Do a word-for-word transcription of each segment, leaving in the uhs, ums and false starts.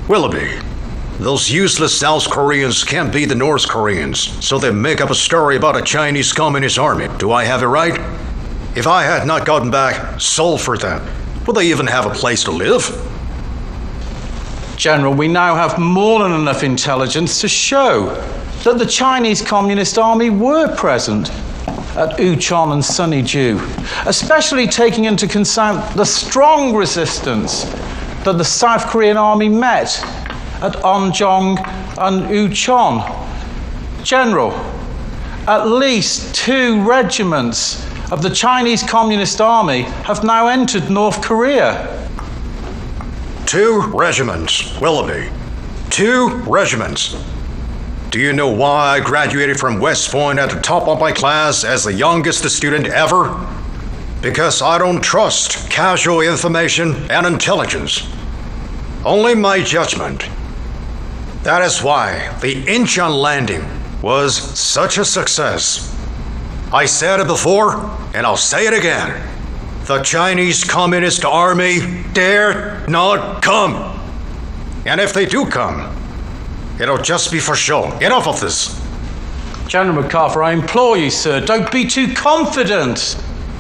Willoughby, those useless South Koreans can't beat the North Koreans, so they make up a story about a Chinese Communist army. Do I have it right? If I had not gotten back Seoul for them, would they even have a place to live? General, we now have more than enough intelligence to show that the Chinese Communist Army were present at Uchon and Sunnyju, especially taking into account the strong resistance that the South Korean army met at Onjong and Uchon. General, at least two regiments of the Chinese Communist Army have now entered North Korea. Two regiments, Willoughby. Two regiments. Do you know why I graduated from West Point at the top of my class as the youngest student ever? Because I don't trust casual information and intelligence. Only my judgment. That is why the Incheon landing was such a success. I said it before, and I'll say it again. The Chinese Communist Army dare not come. And if they do come, it'll just be for show. Enough of this. General MacArthur, I implore you, sir, don't be too confident.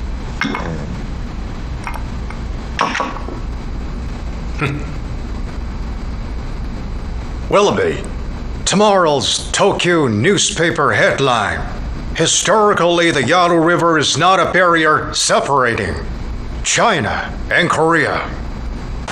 Willoughby, tomorrow's Tokyo newspaper headline. Historically, the Yalu River is not a barrier separating China and Korea.